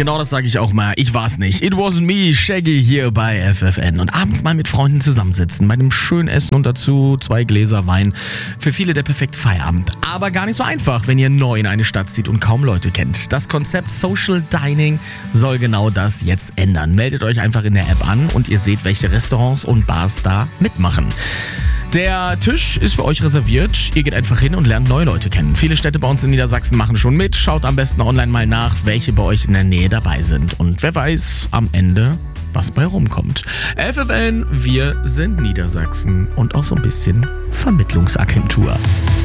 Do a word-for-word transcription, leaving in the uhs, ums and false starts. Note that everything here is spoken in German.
genau das sage ich auch mal. Ich war's nicht. It wasn't me, Shaggy hier bei F F N. Und abends mal mit Freunden zusammensitzen, bei einem schönen Essen und dazu zwei Gläser Wein. Für viele der perfekte Feierabend. Aber gar nicht so einfach, wenn ihr neu in eine Stadt zieht und kaum Leute kennt. Das Konzept Social Dining soll genau das jetzt ändern. Meldet euch einfach in der App an und ihr seht, welche Restaurants und Bars da mitmachen. Der Tisch ist für euch reserviert. Ihr geht einfach hin und lernt neue Leute kennen. Viele Städte bei uns in Niedersachsen machen schon mit. Schaut am besten online mal nach, welche bei euch in der Nähe dabei sind. Und wer weiß am Ende, was bei rumkommt. F F N, wir sind Niedersachsen und auch so ein bisschen Vermittlungsagentur.